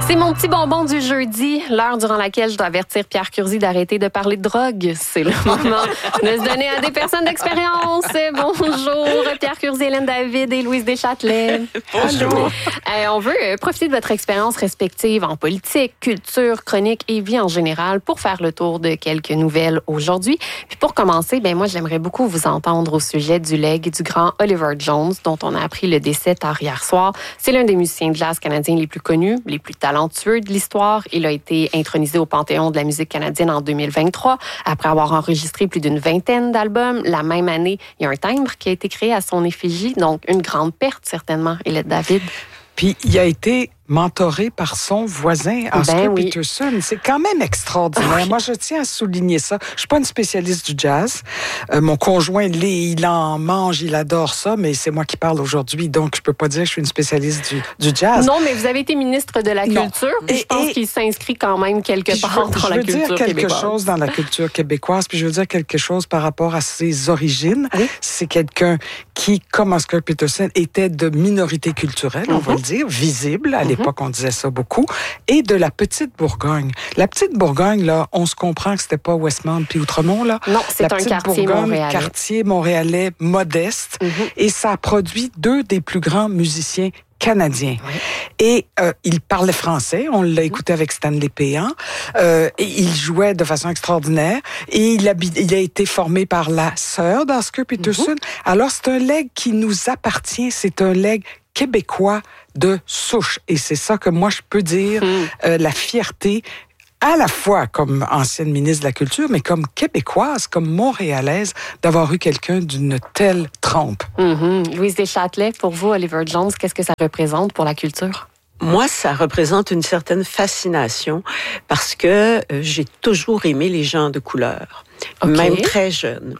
C'est mon petit bonbon du jeudi, l'heure durant laquelle je dois avertir Pierre Curzi d'arrêter de parler de drogue. C'est le moment de se donner à des personnes d'expérience. Bonjour, Pierre Curzi, Hélène David et Louise Deschâtelet. Bonjour. On veut profiter de votre expérience respective en politique, culture, chronique et vie en général pour faire le tour de quelques nouvelles aujourd'hui. Puis pour commencer, moi, j'aimerais beaucoup vous entendre au sujet du legs du grand Oliver Jones, dont on a appris le décès tard hier soir. C'est l'un des musiciens de jazz canadiens les plus connus, les plus talentueux de l'histoire. Il a été intronisé au Panthéon de la musique canadienne en 2023, après avoir enregistré plus d'une vingtaine d'albums. La même année, il y a un timbre qui a été créé à son effigie, donc une grande perte, certainement, Hélène David. Puis il a été mentoré par son voisin, Oscar Peterson. C'est quand même extraordinaire. Oui. Moi, je tiens à souligner ça. Je suis pas une spécialiste du jazz. Mon conjoint, il en mange, il adore ça, mais c'est moi qui parle aujourd'hui, donc je peux pas dire que je suis une spécialiste du jazz. Non, mais vous avez été ministre de la Culture, puis je pense qu'il s'inscrit quand même quelque part dans la culture québécoise. Je veux dire quelque chose dans la culture québécoise, puis je veux dire quelque chose par rapport à ses origines. Oui. C'est quelqu'un qui, comme Oscar Peterson, était de minorité culturelle, on va le dire, visible. À l'époque, on disait ça beaucoup. Et de la Petite Bourgogne. La Petite Bourgogne, là, on se comprend que c'était pas Westmount puis Outremont, là. Non, c'est un quartier montréalais. Quartier montréalais modeste. Et ça a produit deux des plus grands musiciens canadien. Oui. Et il parlait français. On l'a écouté avec Stanley Péan. Et il jouait de façon extraordinaire. Et il a été formé par la sœur d'Oscar Peterson. Alors, c'est un legs qui nous appartient. C'est un legs québécois de souche. Et c'est ça que moi, je peux dire, la fierté, à la fois comme ancienne ministre de la Culture, mais comme québécoise, comme montréalaise, d'avoir eu quelqu'un d'une telle trempe. Louise Deschâtelet, pour vous, Oliver Jones, qu'est-ce que ça représente pour la culture? Moi, ça représente une certaine fascination parce que j'ai toujours aimé les gens de couleur. Même très jeune.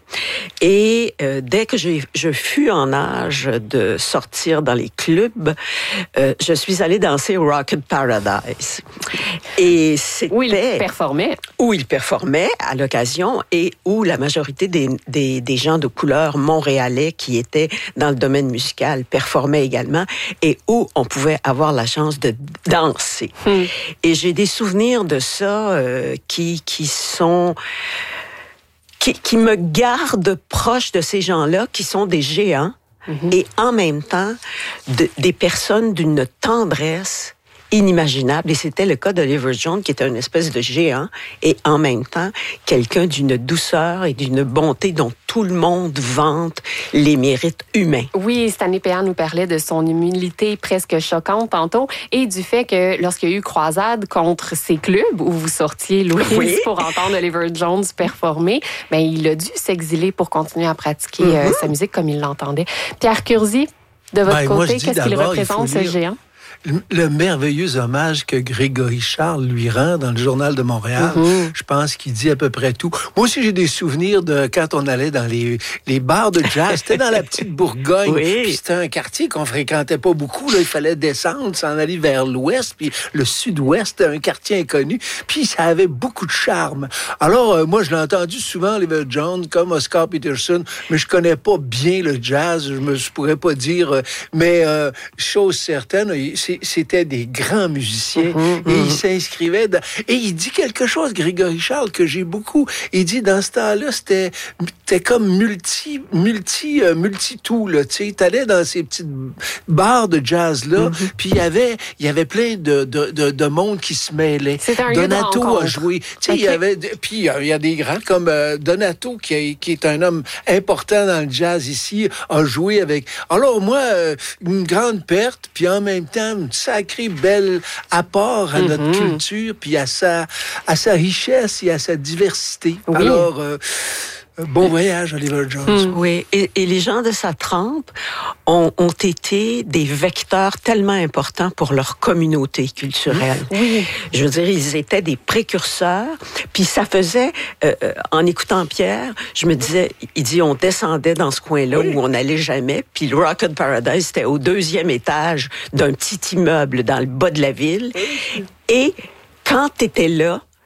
Et dès que je fus en âge de sortir dans les clubs, je suis allée danser au Rocket Paradise. Et c'était... Où il performait. Où il performait à l'occasion et où la majorité des gens de couleur montréalais qui étaient dans le domaine musical performaient également et où on pouvait avoir la chance de danser. Et j'ai des souvenirs de ça qui me gardent proche de ces gens-là qui sont des géants et en même temps des personnes d'une tendresse inimaginable. Et c'était le cas d'Oliver Jones, qui était une espèce de géant et en même temps quelqu'un d'une douceur et d'une bonté dont tout le monde vante les mérites humains. Oui, Stanley Péan nous parlait de son humilité presque choquante tantôt et du fait que lorsqu'il y a eu croisade contre ces clubs où vous sortiez, Louise, pour entendre Oliver Jones performer, il a dû s'exiler pour continuer à pratiquer sa musique comme il l'entendait. Pierre Curzi, de votre côté, qu'est-ce qu'il représente, ce géant? Le merveilleux hommage que Grégory Charles lui rend dans le Journal de Montréal, je pense qu'il dit à peu près tout. Moi aussi, j'ai des souvenirs de quand on allait dans les bars de jazz. C'était dans la Petite Bourgogne. Puis c'était un quartier qu'on fréquentait pas beaucoup. Là, il fallait descendre, s'en aller vers l'ouest. Puis le sud-ouest, un quartier inconnu. Puis ça avait beaucoup de charme. Alors, moi, je l'ai entendu souvent, Oliver Jones, comme Oscar Peterson, mais je connais pas bien le jazz. Je pourrais pas dire. Mais chose certaine, c'était des grands musiciens et il s'inscrivait et il dit quelque chose, Grégory Charles, que j'ai beaucoup. Il dit, dans ce temps-là, c'était comme multi-tout, là, tu sais. T'allais dans ces petites bars de jazz-là, puis il y avait plein de monde qui se mêlait. Donato a joué. Tu sais, puis il y a des grands comme Donato, qui est un homme important dans le jazz ici, a joué avec... Alors, moi, une grande perte, puis en même temps, un sacré bel apport à notre culture, puis à sa richesse et à sa diversité. Oui. Alors, bon voyage, Oliver Jones. Oui, et les gens de sa trempe ont été des vecteurs tellement importants pour leur communauté culturelle. Oui. Je veux dire, ils étaient des précurseurs, puis ça faisait, en écoutant Pierre, je me disais, il dit, on descendait dans ce coin-là où on n'allait jamais, puis le Rocket Paradise, c'était au 2e étage d'un petit immeuble dans le bas de la ville, et quand t'étais là,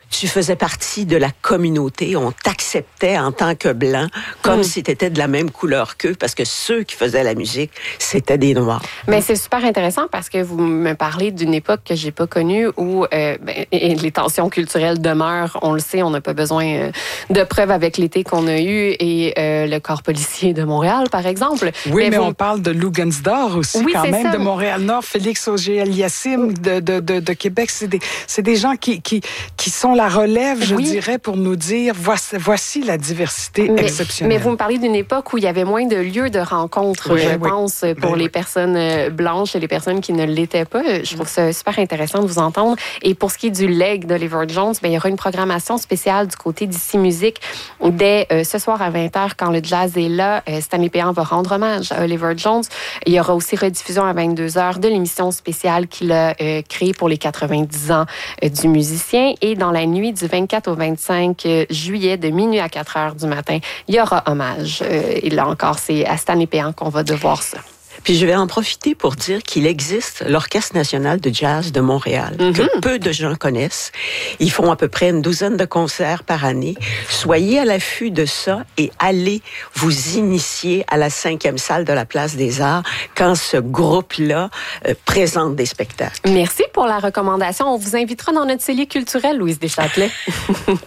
tu faisais partie de la communauté. On t'acceptait en tant que blanc, comme si tu étais de la même couleur qu'eux, parce que ceux qui faisaient la musique, c'était des Noirs. Mais c'est super intéressant parce que vous me parlez d'une époque que j'ai pas connue où les tensions culturelles demeurent. On le sait, on n'a pas besoin de preuves avec l'été qu'on a eu et le corps policier de Montréal, par exemple. Oui, mais on parle de Lugansdor aussi, quand même, ça. De Montréal-Nord, Félix Auger-Aliassime de Québec. C'est des gens qui sont la relève, je dirais, pour nous dire voici la diversité exceptionnelle. Mais vous me parlez d'une époque où il y avait moins de lieux de rencontre, je pense, pour les personnes blanches et les personnes qui ne l'étaient pas. Je trouve ça super intéressant de vous entendre. Et pour ce qui est du leg d'Oliver Jones, il y aura une programmation spéciale du côté d'Ici Musique dès ce soir à 20h quand le jazz est là. Stanley Péan va rendre hommage à Oliver Jones. Il y aura aussi rediffusion à 22h de l'émission spéciale qu'il a créée pour les 90 ans du musicien. Et dans la nuit du 24 au 25 juillet, de minuit à 4h du matin, il y aura hommage. Et là encore, c'est à Stanley Péan qu'on va devoir ça. Puis je vais en profiter pour dire qu'il existe l'Orchestre national de jazz de Montréal, que peu de gens connaissent. Ils font à peu près une douzaine de concerts par année. Soyez à l'affût de ça et allez vous initier à la 5e salle de la Place des Arts quand ce groupe-là présente des spectacles. Merci pour la recommandation. On vous invitera dans notre cellier culturel, Louise Deschâtelet.